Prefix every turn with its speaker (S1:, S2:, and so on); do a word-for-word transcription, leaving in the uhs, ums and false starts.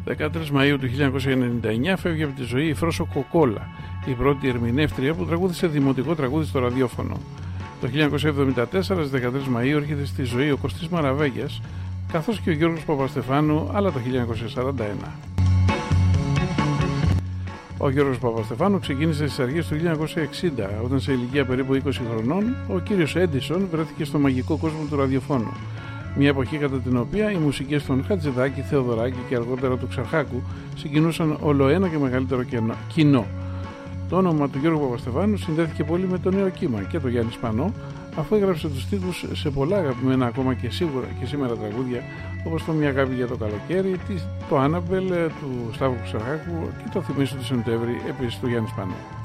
S1: δεκατρείς Μαΐου του χίλια εννιακόσια ενενήντα εννιά φεύγει από τη ζωή η Φρόσο Κοκόλα, η πρώτη ερμηνεύτρια που τραγούδισε δημοτικό τραγούδι στο ραδιόφωνο. Το χίλια εννιακόσια εβδομήντα τέσσερα στις δεκατρείς Μαΐου έρχεται στη ζωή ο Κωστής Μαραβέγιας, καθώς και ο Γιώργος Παπαστεφάνου, αλλά το χίλια εννιακόσια σαράντα ένα. Ο Γιώργος Παπαστεφάνου ξεκίνησε στις αρχές του χίλια εννιακόσια εξήντα, όταν σε ηλικία περίπου είκοσι χρονών ο κύριος Έντισον βρέθηκε στο μαγικό κόσμο του ραδιοφώνου. Μια εποχή κατά την οποία οι μουσικές των Χατζηδάκη, Θεοδωράκη και αργότερα του Ξαρχάκου συγκινούσαν όλο ένα και μεγαλύτερο κοινό. Το όνομα του Γιώργου Παπαστεφάνου συνδέθηκε πολύ με το νέο κύμα και το Γιάννη Σπανό, αφού έγραψε τους τίτλους σε πολλά αγαπημένα ακόμα και σίγουρα και σήμερα τραγούδια, όπως το Μια αγάπη για το καλοκαίρι, το Άναμπελ του Σταύρου Ξαρχάκου και το Θυμήσου του Σεπτέμβρη επίσης του Γιάννη Σπανό.